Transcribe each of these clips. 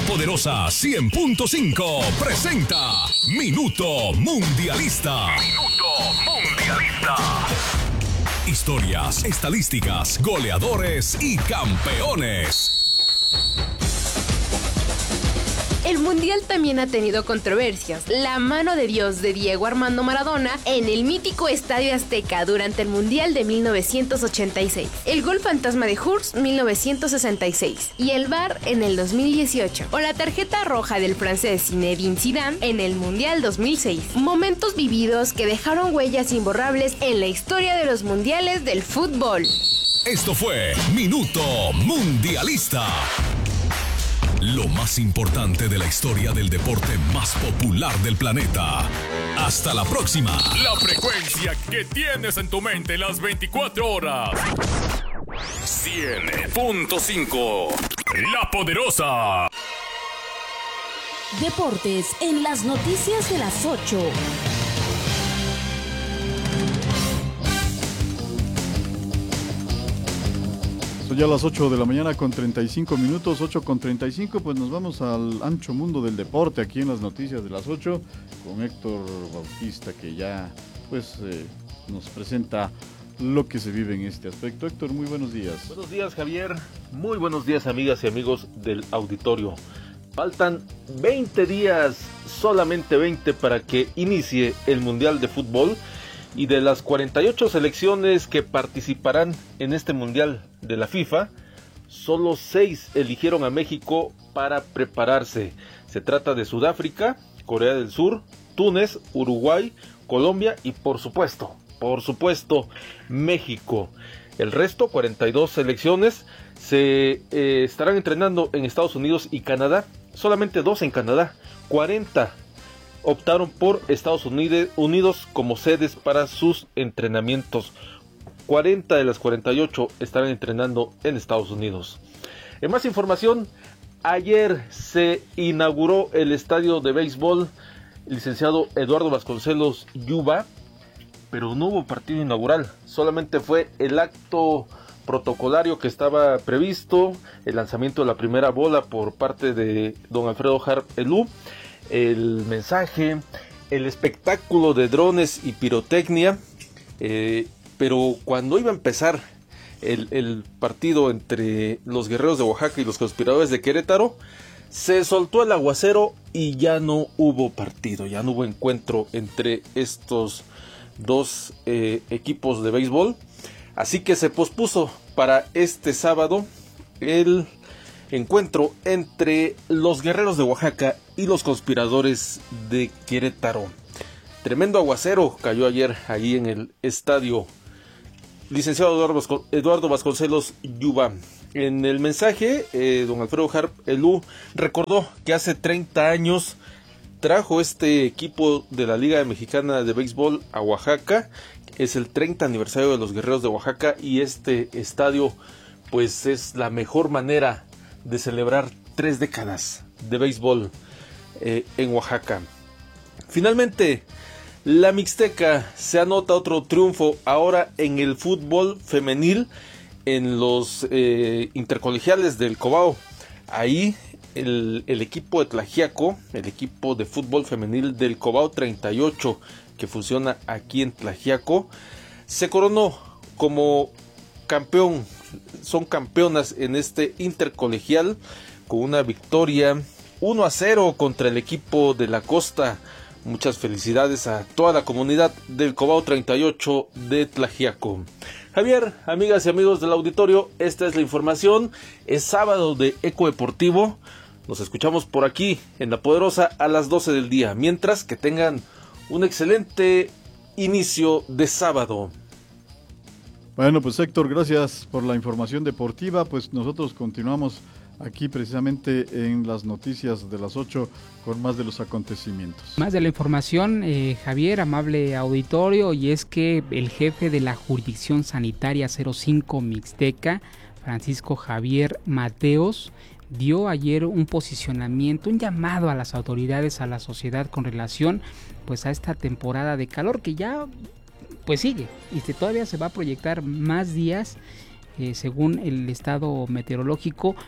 Poderosa 100.5 presenta Minuto Mundialista. Minuto Mundialista. Historias, estadísticas, goleadores y campeones. El Mundial también ha tenido controversias. La mano de Dios de Diego Armando Maradona en el mítico Estadio Azteca durante el Mundial de 1986. El gol fantasma de Hurst 1966. Y el VAR en el 2018. O la tarjeta roja del francés Zinedine Zidane en el Mundial 2006. Momentos vividos que dejaron huellas imborrables en la historia de los mundiales del fútbol. Esto fue Minuto Mundialista. Lo más importante de la historia del deporte más popular del planeta. Hasta la próxima. La frecuencia que tienes en tu mente las 24 horas. 100.5. La Poderosa. Deportes en las noticias de las 8. Son ya las 8 de la mañana con 35 minutos, 8 con 35, pues nos vamos al ancho mundo del deporte aquí en las noticias de las 8 con Héctor Bautista, que ya pues nos presenta lo que se vive en este aspecto. Héctor, muy buenos días. Buenos días, Javier. Muy buenos días, amigas y amigos del auditorio. Faltan 20 días, solamente 20 para que inicie el Mundial de Fútbol. Y de las 48 selecciones que participarán en este Mundial de la FIFA, solo 6 eligieron a México para prepararse. Se trata de Sudáfrica, Corea del Sur, Túnez, Uruguay, Colombia y por supuesto, México. El resto, 42 selecciones, se estarán entrenando en Estados Unidos y Canadá. Solamente 2 en Canadá, 40 optaron por Estados Unidos como sedes para sus entrenamientos. 40 de las 48 estarán entrenando en Estados Unidos. En más información, ayer se inauguró el estadio de béisbol, el licenciado Eduardo Vasconcelos Yuba, pero no hubo partido inaugural, solamente fue el acto protocolario que estaba previsto, el lanzamiento de la primera bola por parte de don Alfredo Harp Elú, el mensaje, el espectáculo de drones y pirotecnia, pero cuando iba a empezar el partido entre los guerreros de Oaxaca y los conspiradores de Querétaro, se soltó el aguacero y ya no hubo partido, ya no hubo encuentro entre estos dos equipos de béisbol, así que se pospuso para este sábado el encuentro entre los guerreros de Oaxaca y los conspiradores de Querétaro. Tremendo aguacero cayó ayer ahí en el estadio licenciado Eduardo Vasconcelos Yuba. En el mensaje, don Alfredo Harp Elú recordó que hace 30 años trajo este equipo de la Liga Mexicana de Béisbol a Oaxaca. Es el 30 aniversario de los guerreros de Oaxaca y este estadio pues es la mejor manera de celebrar 3 décadas de béisbol en Oaxaca. Finalmente, la Mixteca se anota otro triunfo ahora en el fútbol femenil en los intercolegiales del Cobao. Ahí el equipo de Tlaxiaco, el equipo de fútbol femenil del Cobao 38 que funciona aquí en Tlaxiaco, se coronó como campeón. Son campeonas en este intercolegial con una victoria 1-0 contra el equipo de la costa. Muchas felicidades a toda la comunidad del Cobao 38 de Tlaxiaco. Javier, amigas y amigos del auditorio, esta es la información. Es sábado de Eco Deportivo. Nos escuchamos por aquí en La Poderosa a las 12 del día. Mientras que tengan un excelente inicio de sábado. Bueno, pues Héctor, gracias por la información deportiva. Pues nosotros continuamos aquí precisamente en las noticias de las 8 con más de los acontecimientos. Más de la información, Javier, amable auditorio, y es que el jefe de la Jurisdicción Sanitaria 05 Mixteca, Francisco Javier Mateos, dio ayer un posicionamiento, un llamado a las autoridades, a la sociedad con relación pues a esta temporada de calor que ya pues sigue y que todavía se va a proyectar más días según el estado meteorológico,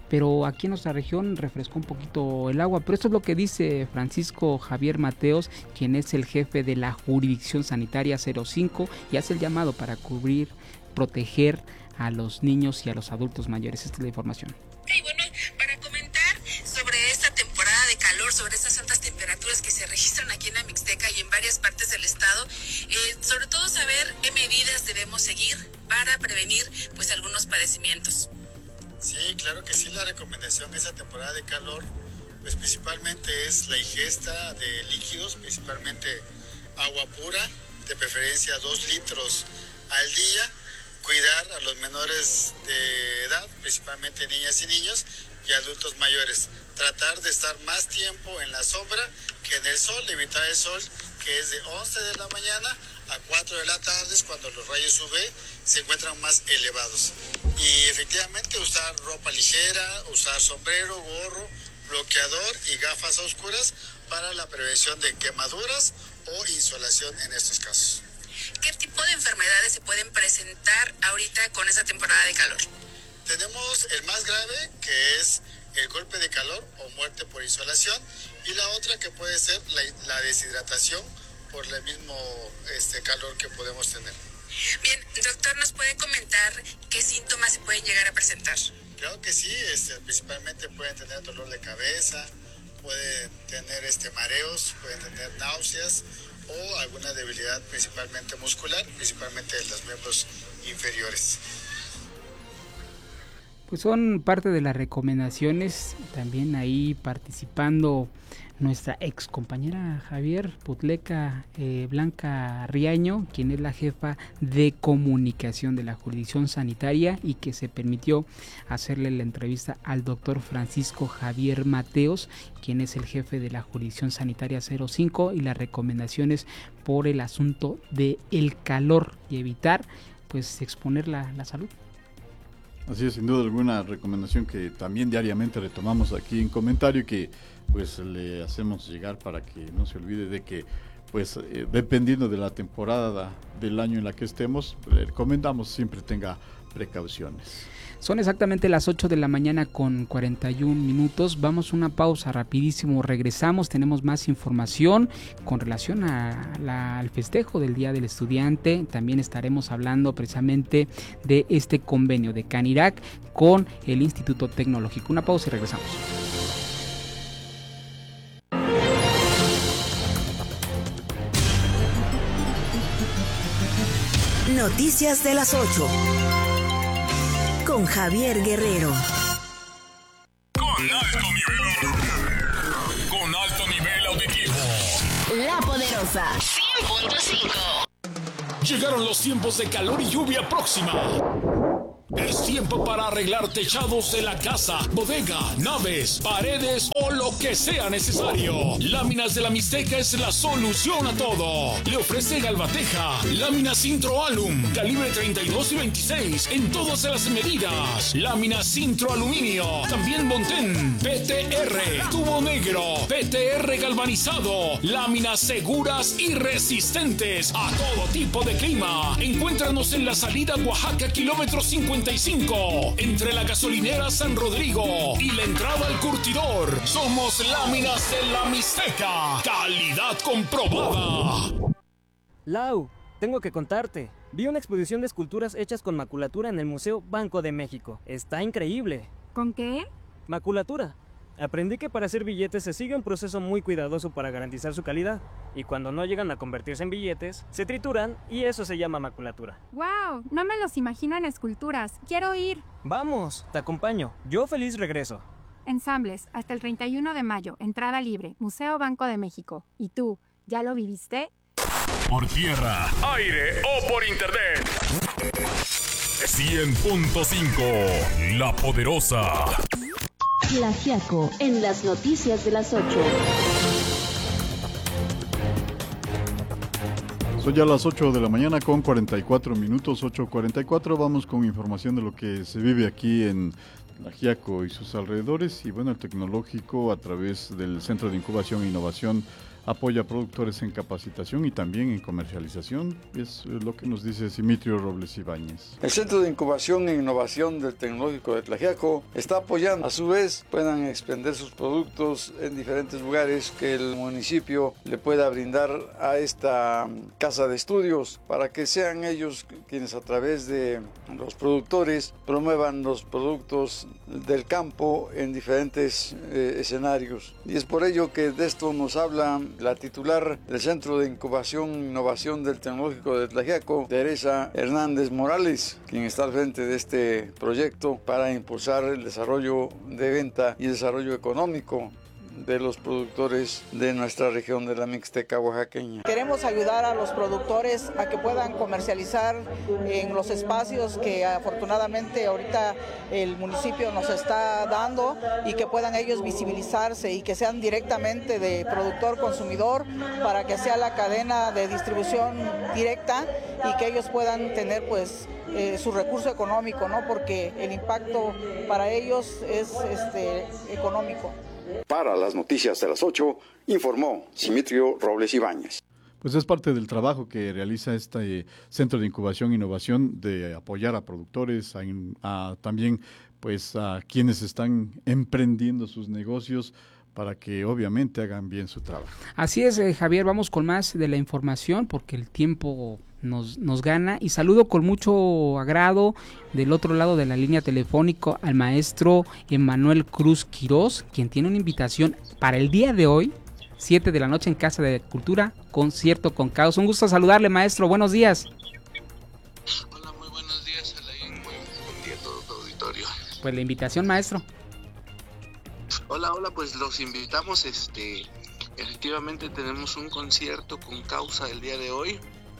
pero aquí en nuestra región refrescó un poquito el agua. Pero esto es lo que dice Francisco Javier Mateos, quien es el jefe de la jurisdicción sanitaria 05, y hace el llamado para cubrir, proteger a los niños y a los adultos mayores. Esta es la información. Y bueno, para comentar sobre esta temporada de calor, sobre estas altas temperaturas que se registran aquí en la Mixteca y en varias partes del estado, sobre todo saber qué medidas debemos seguir para prevenir pues algunos padecimientos. Sí, claro que sí, la recomendación de esta temporada de calor pues principalmente es la ingesta de líquidos, principalmente agua pura, de preferencia 2 litros al día, cuidar a los menores de edad, principalmente niñas y niños y adultos mayores, tratar de estar más tiempo en la sombra que en el sol, evitar el sol que es de 11 de la mañana a 4 de la tarde, es cuando los rayos UV se encuentran más elevados. Y efectivamente usar ropa ligera, usar sombrero, gorro, bloqueador y gafas oscuras para la prevención de quemaduras o insolación en estos casos. ¿Qué tipo de enfermedades se pueden presentar ahorita con esta temporada de calor? Tenemos el más grave, que es el golpe de calor o muerte por insolación, y la otra que puede ser la deshidratación por el mismo calor que podemos tener. Bien, doctor, ¿nos puede comentar qué síntomas se pueden llegar a presentar? Claro que sí, principalmente pueden tener dolor de cabeza, pueden tener mareos, pueden tener náuseas o alguna debilidad principalmente muscular, principalmente de los miembros inferiores. Pues son parte de las recomendaciones, también ahí participando nuestra ex compañera Javier Putleca, Blanca Riaño, quien es la jefa de comunicación de la jurisdicción sanitaria y que se permitió hacerle la entrevista al doctor Francisco Javier Mateos, quien es el jefe de la jurisdicción sanitaria 05, y las recomendaciones por el asunto del calor y evitar pues exponer la salud. Así es, sin duda alguna recomendación que también diariamente retomamos aquí en comentario y que pues le hacemos llegar para que no se olvide de que pues dependiendo de la temporada del año en la que estemos, le recomendamos siempre tenga precauciones. Son exactamente las 8 de la mañana con 41 minutos. Vamos a una pausa rapidísimo. Regresamos, tenemos más información con relación al festejo del Día del Estudiante. También estaremos hablando precisamente de este convenio de Canirac con el Instituto Tecnológico. Una pausa y regresamos. Noticias de las 8. Con Javier Guerrero. Con alto nivel auditivo. La Poderosa 100.5. Llegaron los tiempos de calor y lluvia próxima. Es tiempo para arreglar techados de la casa, bodega, naves, paredes o lo que sea necesario. Láminas de la Mixteca es la solución a todo. Le ofrece Galvateja, láminas Intro Alum, calibre 32 y 26 en todas las medidas. Láminas Intro Aluminio, también Montén, PTR, tubo negro, PTR galvanizado, láminas seguras y resistentes a todo tipo de clima. Encuéntranos en la salida Oaxaca, kilómetro 55, entre la gasolinera San Rodrigo y la entrada al curtidor. Somos Láminas de la Mixteca, calidad comprobada. Lau, tengo que contarte. Vi una exposición de esculturas hechas con maculatura en el Museo Banco de México. Está increíble. ¿Con qué? Maculatura. Aprendí que para hacer billetes se sigue un proceso muy cuidadoso para garantizar su calidad, y cuando no llegan a convertirse en billetes, se trituran y eso se llama maculatura. ¡Wow! No me los imagino en esculturas. ¡Quiero ir! ¡Vamos! Te acompaño. Yo feliz regreso. Ensambles, hasta el 31 de mayo, entrada libre, Museo Banco de México. ¿Y tú, ya lo viviste? Por tierra, aire o por internet. 100.5, La Poderosa. La Giaco en las noticias de las 8. Son ya las 8 de la mañana con 44 minutos, 8:44. Vamos con información de lo que se vive aquí en La Giaco y sus alrededores. Y bueno, el tecnológico a través del Centro de Incubación e Innovación apoya a productores en capacitación y también en comercialización. Es lo que nos dice Simitrio Robles Ibáñez. El Centro de Incubación e Innovación del Tecnológico de Tlaxiaco está apoyando, a su vez, puedan expender sus productos en diferentes lugares que el municipio le pueda brindar a esta casa de estudios, para que sean ellos quienes a través de los productores promuevan los productos del campo en diferentes escenarios. Y es por ello que de esto nos habla la titular del Centro de Incubación e Innovación del Tecnológico de Tlaxiaco, Teresa Hernández Morales, quien está al frente de este proyecto para impulsar el desarrollo de venta y desarrollo económico de los productores de nuestra región de la Mixteca oaxaqueña. Queremos ayudar a los productores a que puedan comercializar en los espacios que afortunadamente ahorita el municipio nos está dando, y que puedan ellos visibilizarse y que sean directamente de productor-consumidor, para que sea la cadena de distribución directa y que ellos puedan tener pues su recurso económico, ¿no? Porque el impacto para ellos es económico. Para las noticias de las 8, informó Simitrio Robles Ibáñez. Pues es parte del trabajo que realiza este Centro de Incubación e Innovación, de apoyar a productores, también pues a quienes están emprendiendo sus negocios, para que obviamente hagan bien su trabajo. Así es, Javier, vamos con más de la información porque el tiempo nos gana, y saludo con mucho agrado del otro lado de la línea telefónica al maestro Emanuel Cruz Quirós, quien tiene una invitación para el día de hoy, 7 de la noche en Casa de Cultura, concierto con caos. Un gusto saludarle, maestro, buenos días. Hola, muy buenos días, Alain, muy buen día a todo tu auditorio. Pues la invitación, maestro. Hola, pues los invitamos, efectivamente tenemos un concierto con causa el día de hoy,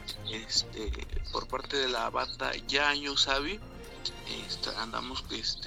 por parte de la banda Yaño Sabi. Andamos,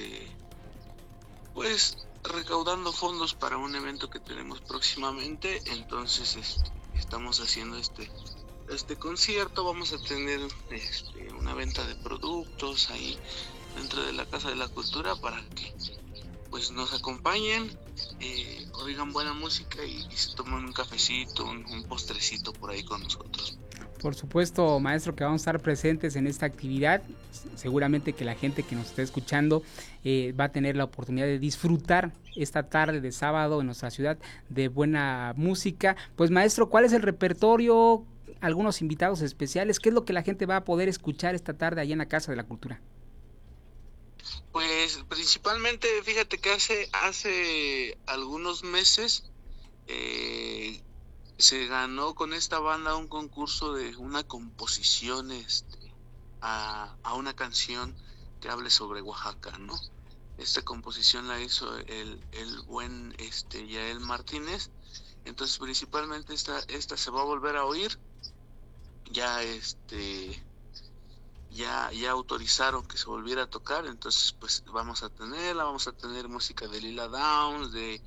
pues recaudando fondos para un evento que tenemos próximamente, entonces estamos haciendo este concierto. Vamos a tener una venta de productos ahí dentro de la Casa de la Cultura para que pues nos acompañen, oigan buena música y se toman un cafecito, un postrecito por ahí con nosotros. Por supuesto, maestro, que vamos a estar presentes en esta actividad. Seguramente que la gente que nos esté escuchando va a tener la oportunidad de disfrutar esta tarde de sábado en nuestra ciudad de buena música. Pues maestro, ¿cuál es el repertorio? ¿Algunos invitados especiales? ¿Qué es lo que la gente va a poder escuchar esta tarde allá en la Casa de la Cultura? Pues principalmente, fíjate que hace algunos meses se ganó con esta banda un concurso de una composición a una canción que hable sobre Oaxaca, ¿no? Esta composición la hizo el buen Yael Martínez. Entonces principalmente esta se va a volver a oír. Ya autorizaron que se volviera a tocar, entonces pues vamos a tener música de Lila Downs, de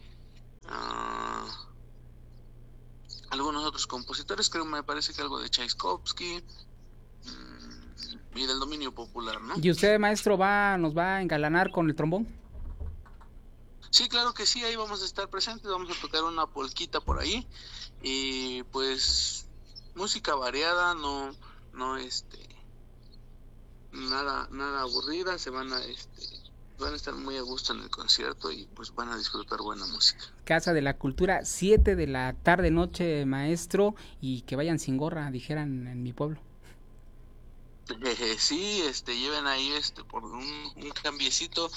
algunos otros compositores, creo, me parece que algo de Tchaikovsky y del dominio popular, ¿no? ¿Y usted, maestro, nos va a engalanar con el trombón? Sí, claro que sí, ahí vamos a estar presentes, vamos a tocar una polquita por ahí, y pues música variada, no nada aburrida, van a estar muy a gusto en el concierto y pues van a disfrutar buena música. Casa de la Cultura, 7 de la tarde noche, maestro, y que vayan sin gorra, dijeran en mi pueblo. Sí, lleven ahí por un cambiecito,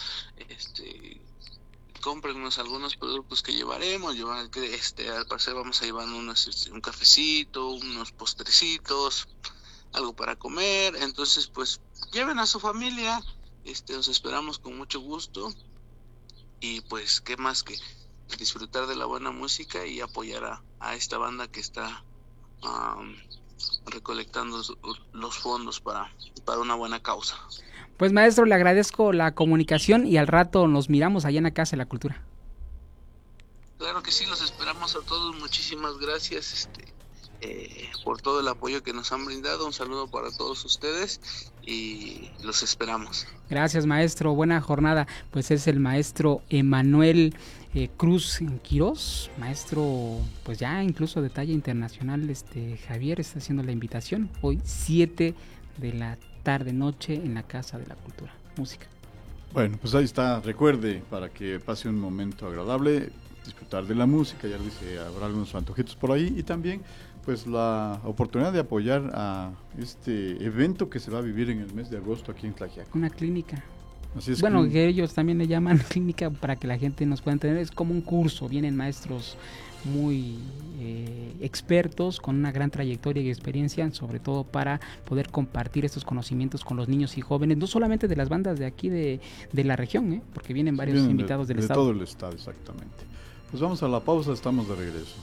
cómprenos algunos productos que llevaremos, al parecer vamos a llevar un cafecito, unos postrecitos, algo para comer, entonces pues lleven a su familia, los esperamos con mucho gusto, y pues qué más que disfrutar de la buena música y apoyar a esta banda que está recolectando los fondos para una buena causa. Pues maestro, le agradezco la comunicación y al rato nos miramos allá en la Casa de la Cultura. Claro que sí, los esperamos a todos, muchísimas gracias, por todo el apoyo que nos han brindado. Un saludo para todos ustedes y los esperamos. Gracias, maestro, buena jornada. Pues es el maestro Emanuel Cruz Quirós, maestro pues ya incluso de talla internacional. Javier está haciendo la invitación hoy 7 de la tarde noche en la Casa de la Cultura. Música. Bueno, pues ahí está, recuerde, para que pase un momento agradable, disfrutar de la música, ya lo dice, habrá algunos antojitos por ahí, y también pues la oportunidad de apoyar a este evento que se va a vivir en el mes de agosto aquí en Tlaxiaco. Una clínica. Así es. Bueno, que ellos también le llaman clínica para que la gente nos pueda entender, es como un curso, vienen maestros muy expertos, con una gran trayectoria y experiencia, sobre todo para poder compartir estos conocimientos con los niños y jóvenes, no solamente de las bandas de aquí de la región, porque vienen varios invitados del estado. De todo el estado, exactamente. Pues vamos a la pausa, estamos de regreso.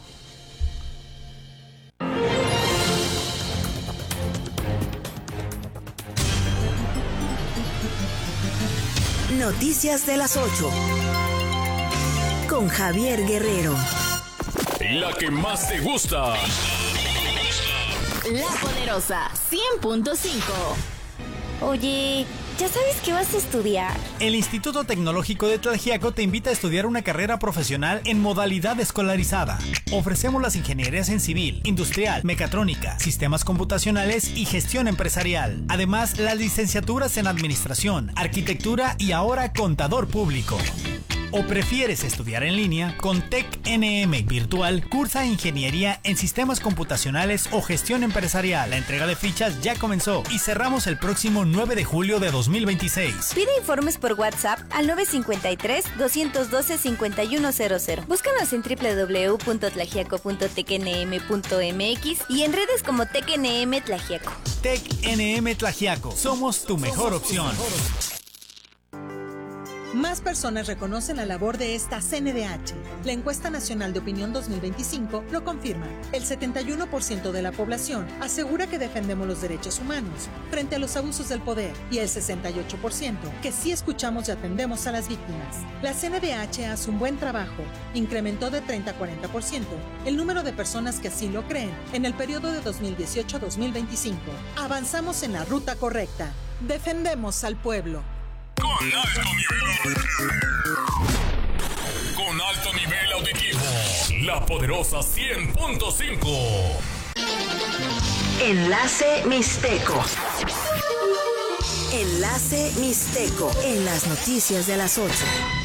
Noticias de las 8 con Javier Guerrero. La que más te gusta. La Poderosa 100.5. Oye, ¿ya sabes qué vas a estudiar? El Instituto Tecnológico de Tlaxiaco te invita a estudiar una carrera profesional en modalidad escolarizada. Ofrecemos las ingenierías en civil, industrial, mecatrónica, sistemas computacionales y gestión empresarial. Además, las licenciaturas en administración, arquitectura y ahora contador público. ¿O prefieres estudiar en línea? Con TecNM Virtual, cursa ingeniería en sistemas computacionales o gestión empresarial. La entrega de fichas ya comenzó y cerramos el próximo 9 de julio de 2026. Pide informes por WhatsApp al 953-212-5100. Búscanos en www.tlaxiaco.tecnm.mx y en redes como TecNM Tlaxiaco. TecNM Tlaxiaco, somos tu mejor opción. Más personas reconocen la labor de esta CNDH. La encuesta nacional de opinión 2025 lo confirma. El 71% de la población asegura que defendemos los derechos humanos frente a los abusos del poder y el 68% que sí escuchamos y atendemos a las víctimas. La CNDH hace un buen trabajo. Incrementó de 30 a 40% el número de personas que así lo creen en el periodo de 2018 a 2025. Avanzamos en la ruta correcta. Defendemos al pueblo. Con alto nivel auditivo. La Poderosa 100.5. Enlace Mixteco. Enlace Mixteco en las noticias de las 8.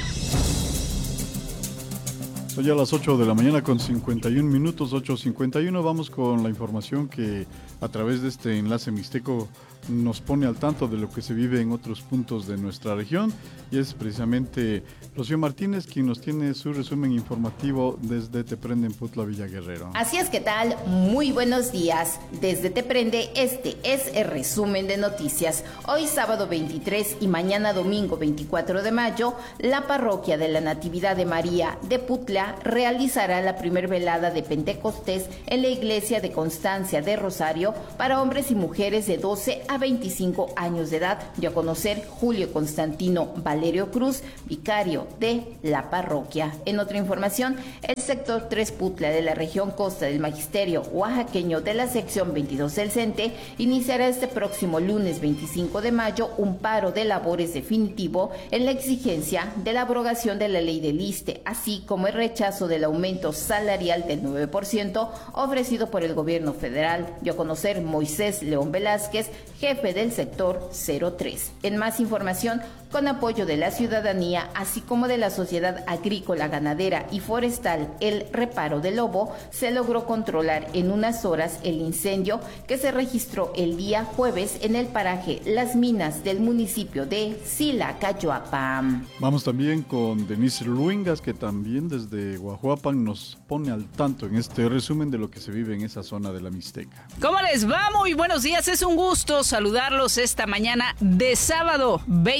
Son ya las 8 de la mañana con 51 minutos, 8:51. Vamos con la información que a través de este enlace Mixteco nos pone al tanto de lo que se vive en otros puntos de nuestra región, y es precisamente Rocío Martínez quien nos tiene su resumen informativo desde Teprende en Putla, Villa Guerrero. Así es, ¿qué tal? Muy buenos días. Desde Teprende, este es el resumen de noticias. Hoy sábado 23 y mañana domingo 24 de mayo, la parroquia de la Natividad de María de Putla realizará la primer velada de Pentecostés en la iglesia de Constancia de Rosario para hombres y mujeres de 12 a 25 años de edad, dio a conocer Julio Constantino Valerio Cruz, vicario de la parroquia. En otra información, el sector 3 Putla de la región Costa del Magisterio Oaxaqueño de la sección 22 del CENTE iniciará este próximo lunes 25 de mayo un paro de labores definitivo en la exigencia de la abrogación de la ley del ISSSTE, así como el rechazo del aumento salarial del 9% ofrecido por el gobierno federal, dio a conocer Moisés León Velázquez, jefe del sector 03. En más información, con apoyo de la ciudadanía, así como de la Sociedad Agrícola, Ganadera y Forestal El Reparo del Lobo, se logró controlar en unas horas el incendio que se registró el día jueves en el paraje Las Minas del municipio de Silacayoapan. Vamos también con Denise Ruingas, que también desde Guajuapan nos pone al tanto en este resumen de lo que se vive en esa zona de la Mixteca. ¿Cómo les va? Muy buenos días, es un gusto saludarlos esta mañana de sábado 23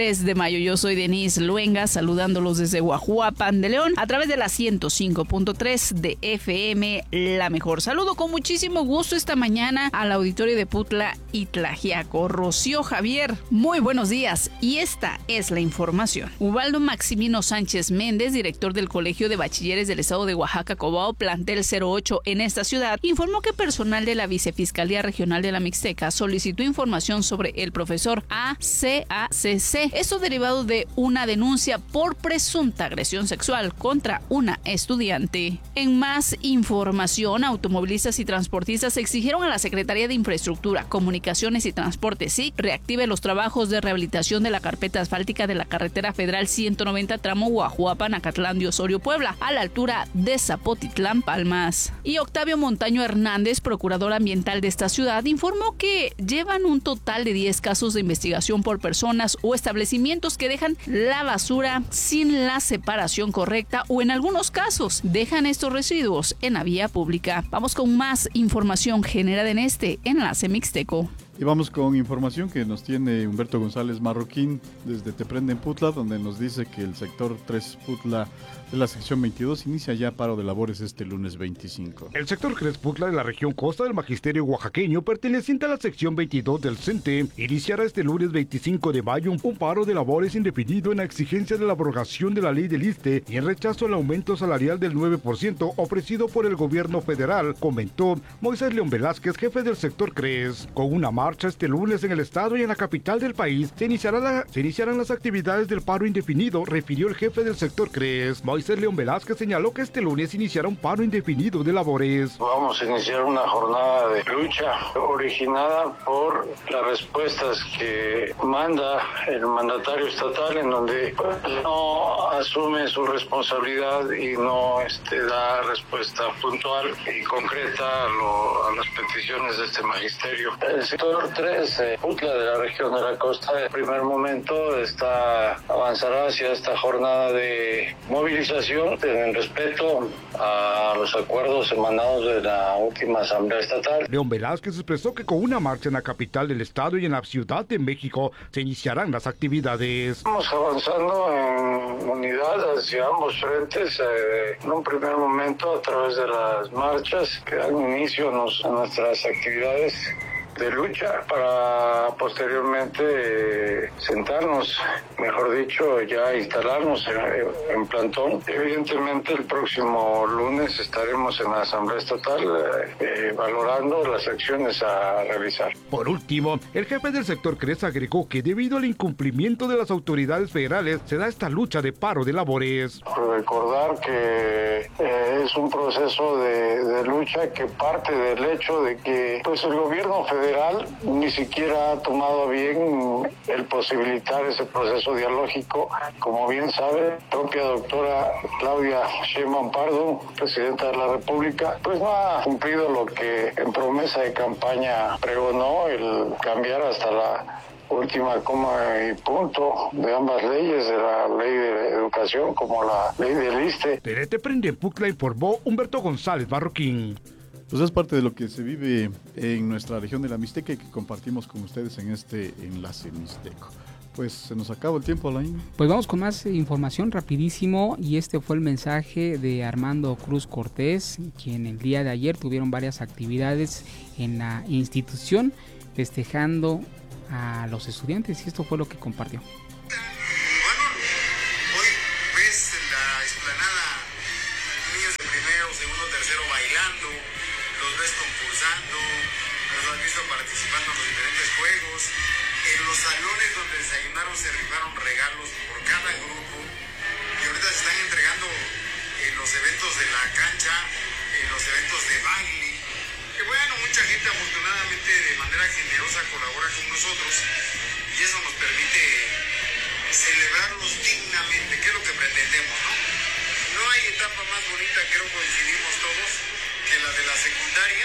3 de mayo. Yo soy Denise Luenga, saludándolos desde Guajuapan de León, a través de la 105.3 de FM La Mejor. Saludo con muchísimo gusto esta mañana al auditorio de Putla y Tlaxiaco. Rocío Javier, muy buenos días, y esta es la información. Ubaldo Maximino Sánchez Méndez, director del Colegio de Bachilleres del Estado de Oaxaca, Cobao, plantel 08 en esta ciudad, informó que personal de la Vicefiscalía Regional de la Mixteca solicitó información sobre el profesor ACACC, esto derivado de una denuncia por presunta agresión sexual contra una estudiante. En más información, automovilistas y transportistas exigieron a la Secretaría de Infraestructura, Comunicaciones y Transporte SIC reactive los trabajos de rehabilitación de la carpeta asfáltica de la carretera federal 190 tramo Guajuapan, Acatlán de Osorio, Puebla, a la altura de Zapotitlán, Palmas. Y Octavio Montaño Hernández, procurador ambiental de esta ciudad, informó que llevan un total de 10 casos de investigación por personas o establecimientos que dejan la basura sin la separación correcta o en algunos casos dejan estos residuos en la vía pública. Vamos con más información generada en este enlace mixteco. Y vamos con información que nos tiene Humberto González Marroquín desde Te Prende en Putla, donde nos dice que el sector 3 Putla de la sección 22 inicia ya paro de labores este lunes 25. El sector 3 Putla de la región costa del magisterio oaxaqueño, perteneciente a la sección 22 del CENTE, iniciará este lunes 25 de mayo un paro de labores indefinido en la exigencia de la abrogación de la ley del ISSSTE y en rechazo al aumento salarial del 9% ofrecido por el gobierno federal, comentó Moisés León Velázquez, jefe del sector CRES. Con una marcha este lunes en el estado y en la capital del país, se iniciarán las actividades del paro indefinido, refirió el jefe del sector CRES. Moisés León Velázquez señaló que este lunes iniciará un paro indefinido de labores. Vamos a iniciar una jornada de lucha originada por las respuestas que manda el mandatario estatal, en donde no asume su responsabilidad y no da respuesta puntual y concreta a las peticiones de este magisterio. El sector 3 Putla de la región de la costa, en primer momento avanzará hacia esta jornada de movilización en respeto a los acuerdos emanados de la última asamblea estatal. León Velázquez expresó que con una marcha en la capital del estado y en la Ciudad de México se iniciarán las actividades. Estamos avanzando en unidad hacia ambos frentes, en un primer momento a través de las marchas que dan inicio a nuestras actividades de lucha para posteriormente sentarnos, mejor dicho, ya instalarnos en plantón. Evidentemente el próximo lunes estaremos en la Asamblea Estatal valorando las acciones a realizar. Por último, el jefe del sector CRES agregó que debido al incumplimiento de las autoridades federales se da esta lucha de paro de labores. Recordar que es un proceso de lucha que parte del hecho de que el gobierno federal ni siquiera ha tomado bien el posibilitar ese proceso dialógico. Como bien sabe, la propia doctora Claudia Sheinbaum Pardo, presidenta de la República, no ha cumplido lo que en promesa de campaña pregonó, el cambiar hasta la última coma y punto de ambas leyes, de la ley de educación como la ley del ISSSTE. Desde Te Prende en Putla informó Humberto González Marroquín. Pues es parte de lo que se vive en nuestra región de la Mixteca y que compartimos con ustedes en este enlace mixteco. Pues se nos acabó el tiempo, Alain. Pues vamos con más información rapidísimo, y este fue el mensaje de Armando Cruz Cortés, quien el día de ayer tuvieron varias actividades en la institución festejando a los estudiantes, y esto fue lo que compartió. Participando en los diferentes juegos, en los salones donde desayunaron se rifaron regalos por cada grupo, y ahorita se están entregando en los eventos de la cancha, en los eventos de baile, que bueno, mucha gente afortunadamente de manera generosa colabora con nosotros, y eso nos permite celebrarlos dignamente, que es lo que pretendemos, ¿no? No hay etapa más bonita, creo coincidimos todos, que la de la secundaria.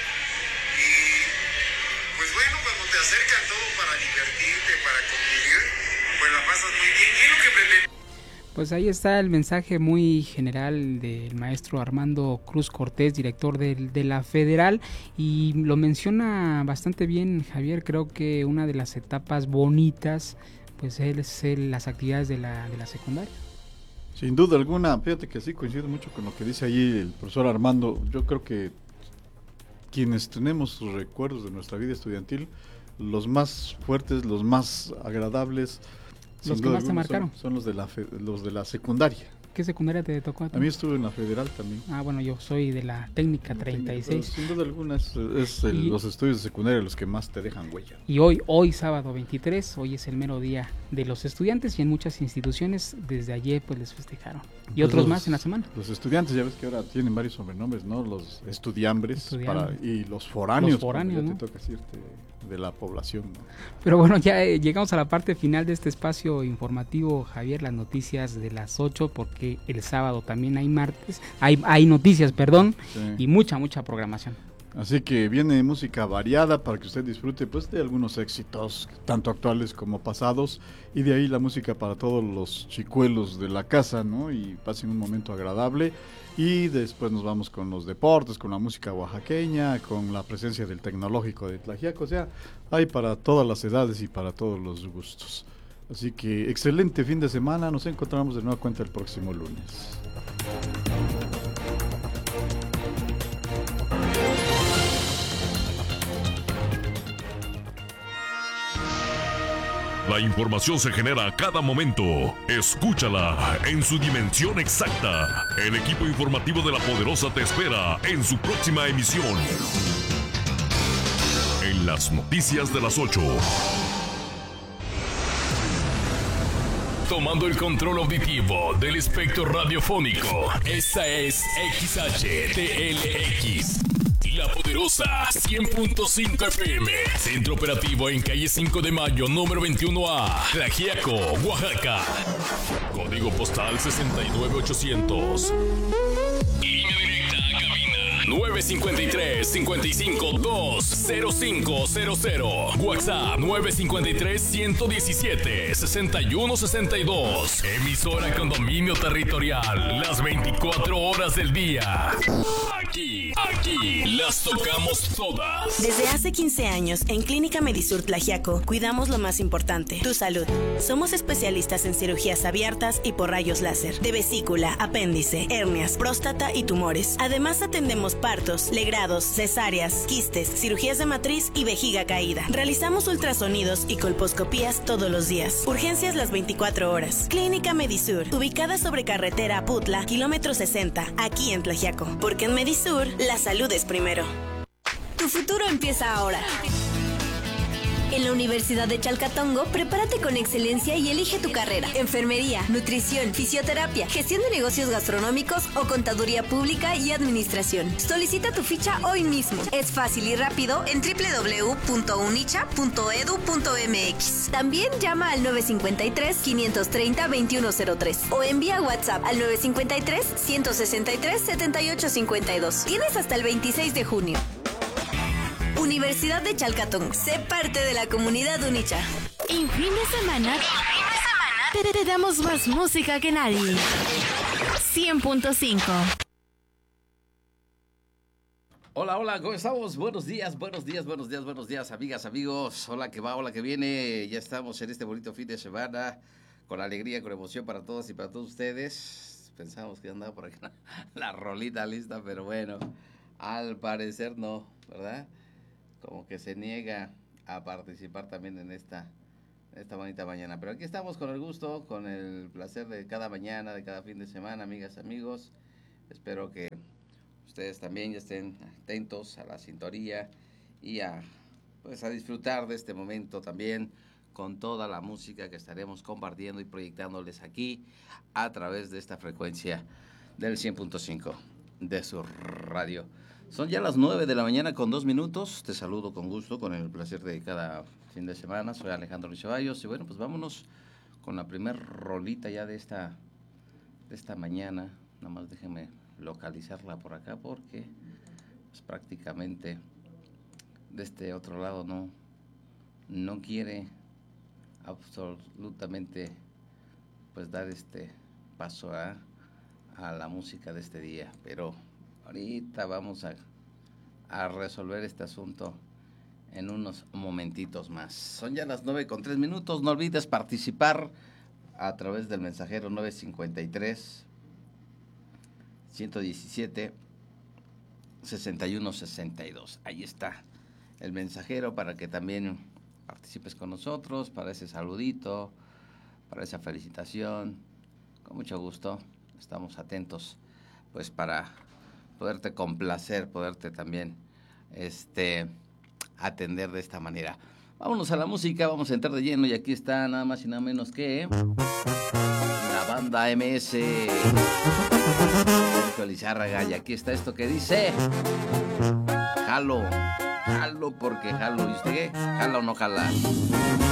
Pues bueno, cuando te acercan todo para divertirte, para convivir, pues la pasas muy bien. ¿Qué es lo que pretende? Pues ahí está el mensaje muy general del maestro Armando Cruz Cortés, director de la Federal, y lo menciona bastante bien Javier. Creo que una de las etapas bonitas pues es las actividades de la secundaria. Sin duda alguna, fíjate que sí coincido mucho con lo que dice ahí el profesor Armando. Yo creo que quienes tenemos recuerdos de nuestra vida estudiantil, los más fuertes, los más agradables, los que más te marcaron son los de la secundaria. ¿Qué secundaria te tocó a ti? A mí estuve en la Federal también. Ah, bueno, yo soy de la Técnica 36. Sin duda alguna los estudios de secundaria los que más te dejan huella. Y hoy sábado 23, hoy es el mero día de los estudiantes y en muchas instituciones desde ayer pues les festejaron. Y pues otros más en la semana. Los estudiantes, ya ves que ahora tienen varios sobrenombres, ¿no? Los estudiambres y los foráneos. Los foráneos, ya ¿no? te toca decirte de la población, ¿no? Pero bueno, ya llegamos a la parte final de este espacio informativo, Javier, las noticias de las 8, porque el sábado también hay noticias, sí. Y mucha programación. Así que viene música variada para que usted disfrute pues de algunos éxitos, tanto actuales como pasados, y de ahí la música para todos los chicuelos de la casa, ¿no? Y pasen un momento agradable. Y después nos vamos con los deportes, con la música oaxaqueña, con la presencia del Tecnológico de Tlaxiaco. O sea, hay para todas las edades y para todos los gustos. Así que excelente fin de semana. Nos encontramos de nueva cuenta el próximo lunes. La información se genera a cada momento. Escúchala en su dimensión exacta. El equipo informativo de La Poderosa te espera en su próxima emisión. En las noticias de las 8. Tomando el control auditivo del espectro radiofónico. Esta es XHTLX. La Poderosa 100.5 FM. Centro operativo en calle 5 de Mayo, número 21A. Tlaxiaco, Oaxaca. Código postal 69800. Línea directa a cabina 953-55-20500. WhatsApp 953-117-6162. Emisora con dominio territorial. Las 24 horas del día. Aquí las tocamos todas. Desde hace 15 años, en Clínica Medisur Tlaxiaco, cuidamos lo más importante, tu salud. Somos especialistas en cirugías abiertas y por rayos láser, de vesícula, apéndice, hernias, próstata y tumores. Además atendemos partos, legrados, cesáreas, quistes, cirugías de matriz y vejiga caída. Realizamos ultrasonidos y colposcopías todos los días. Urgencias las 24 horas. Clínica Medisur, ubicada sobre carretera Putla, kilómetro 60, aquí en Tlaxiaco. Porque en Medisur, la salud es primero. Tu futuro empieza ahora. En la Universidad de Chalcatongo, prepárate con excelencia y elige tu carrera. Enfermería, nutrición, fisioterapia, gestión de negocios gastronómicos o contaduría pública y administración. Solicita tu ficha hoy mismo. Es fácil y rápido en www.unicha.edu.mx. También llama al 953-530-2103 o envía WhatsApp al 953-163-7852. Tienes hasta el 26 de junio. Universidad de Chalcatongo. Sé parte de la comunidad Unicha. En fin de semana te damos más música que nadie. 100.5. Hola, ¿cómo estamos? Buenos días, amigas, amigos. Hola que va, hola que viene. Ya estamos en este bonito fin de semana, con alegría, con emoción para todas y para todos ustedes. Pensábamos que andaba por acá la rolita lista, pero bueno, al parecer no, ¿verdad? Como que se niega a participar también en esta bonita mañana. Pero aquí estamos con el gusto, con el placer de cada mañana, de cada fin de semana, amigas, amigos. Espero que ustedes también ya estén atentos a la sintonía y a disfrutar de este momento también con toda la música que estaremos compartiendo y proyectándoles aquí a través de esta frecuencia del 100.5 de su radio. Son ya las 9 de la mañana con 2 minutos. Te saludo con gusto, con el placer de cada fin de semana. Soy Alejandro Luis Ceballos y bueno, pues vámonos con la primer rolita ya de esta mañana. Nada más déjenme localizarla por acá porque pues, prácticamente de este otro lado no quiere absolutamente pues dar este paso a la música de este día, pero ahorita vamos a resolver este asunto en unos momentitos más. Son ya las 9:03. No olvides participar a través del mensajero 953-117-6162. Ahí está el mensajero para que también participes con nosotros, para ese saludito, para esa felicitación. Con mucho gusto, estamos atentos pues para poderte complacer, poderte también atender de esta manera. Vámonos a la música, vamos a entrar de lleno y aquí está nada más y nada menos que la banda MS Lizárraga, y aquí está esto que dice jalo porque jalo. ¿Y usted qué? ¿Jala o no jala?